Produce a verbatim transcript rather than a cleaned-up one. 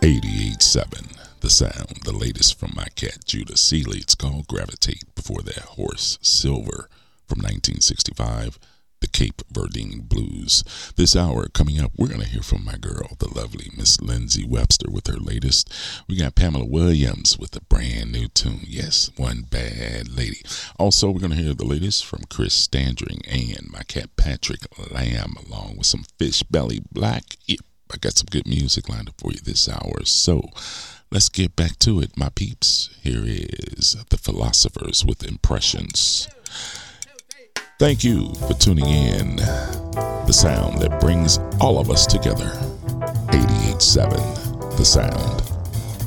eighty-eight seven, The Sound, the latest from my cat Judah Seeley. It's called Gravitate. Before that, Horse Silver from nineteen sixty-five, the Cape Verdean Blues. This hour coming up, we're going to hear from my girl, the lovely Miss Lindsay Webster with her latest. We got Pamela Williams with a brand new tune. Yes, One Bad Lady. Also, we're going to hear the latest from Chris Standring and my cat Patrick Lamb, along with some Fish Belly Black. Yep, I got some good music lined up for you this hour. So let's get back to it, my peeps. Here is The Philosophers with Impressions. Thank you for tuning in. The sound that brings all of us together. eighty-eight seven, The Sound.